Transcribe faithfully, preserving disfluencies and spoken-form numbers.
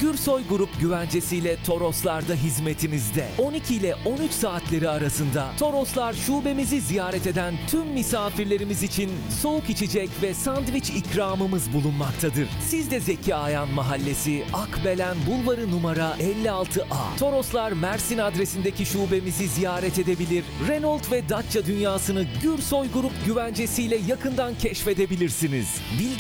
Gürsoy Grup güvencesiyle Toroslar'da hizmetinizde. on iki ile on üç saatleri arasında Toroslar şubemizi ziyaret eden tüm misafirlerimiz için soğuk içecek ve sandviç ikramımız bulunmaktadır. Siz de Zeki Ayan Mahallesi, Akbelen Bulvarı numara elli altı A. Toroslar Mersin adresindeki şubemizi ziyaret edebilir. Renault ve Dacia dünyasını Gürsoy Grup güvencesiyle yakından keşfedebilirsiniz. Bilgi